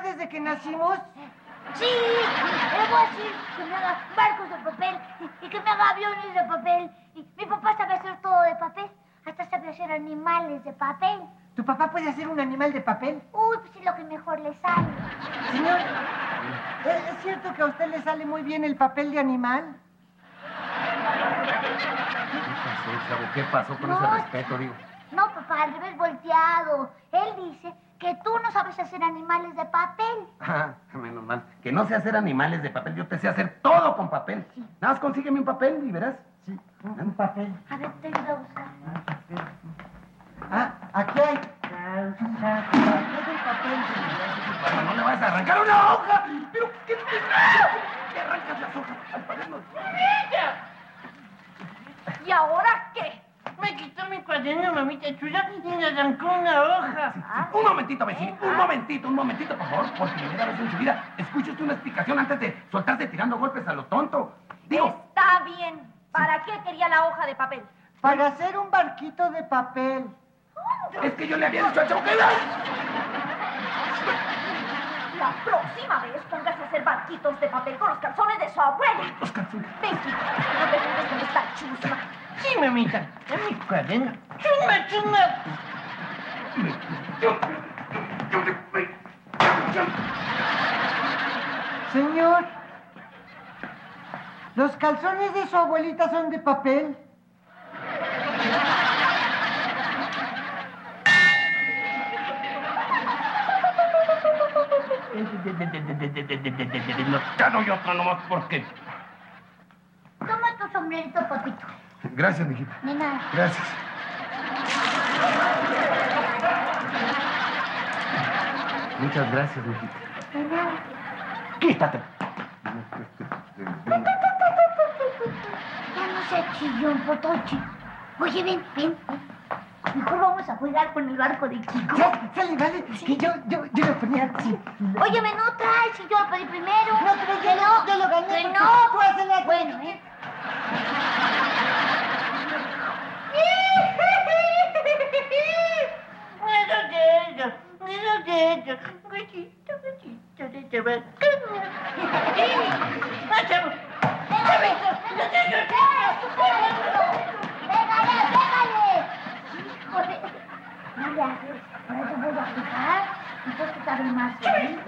desde que nacimos? Sí, le voy a decir que me haga barcos de papel y que me haga aviones de papel. Y mi papá sabe hacer todo de papel, hasta sabe hacer animales de papel. ¿Tu papá puede hacer un animal de papel? Uy, pues es lo que mejor le sale. Señor, ¿es cierto que a usted le sale muy bien el papel de animal? ¿Qué pasó, chavo? ¿Qué pasó con ese respeto, digo? No, papá, al revés volteado. Él dice que tú no sabes hacer animales de papel. Ah, menos mal. Que no sé hacer animales de papel, yo te sé hacer todo con papel. Sí. Nada más consígueme un papel y verás. Sí, un papel. A ver, te ayudo a buscar. Ah, aquí hay. Aquí hay un papel. Bueno, no le vas a arrancar una hoja. Pero, ¿qué te arrancas las hojas? Al pared no. ¿Y ahora qué? Me quitó mi cuaderno, mamita chula, y me arrancó una hoja. Un momentito, vecino. Un momentito, por favor. Por primera vez en su vida, escuche usted una explicación antes de soltarse tirando golpes a lo tonto. Digo, Está bien. ¿Para qué quería la hoja de papel? Para hacer un barquito de papel. es que yo le había dicho al chavo que... La próxima vez póngase a hacer barquitos de papel con los calzones de su abuela. Los calzones. Ven, chico, no te juntes con esta chusma. Sí, mamita, es mi cuaderno. Chuma. Señor, ¿los calzones de su abuelita son de papel? Ya no hay otra nomás porque... Toma tu sombrerito, papito. Gracias, mijita. De nada. Gracias. Muchas gracias, mijita. De nada. Quítate. Ya no seas chillón, Potochi. Oye, ven. Mejor vamos a jugar con el barco de Kiko. Sale, vale. Que yo lo ponía así. Óyeme, no traes, si yo lo pedí primero. No, pero yo lo gané. Que porque no. Tú haces la... Bueno, ¡Pégale! Híjole. No le haces. Ahora te vuelvo a fijar. Entonces te sabe más bien.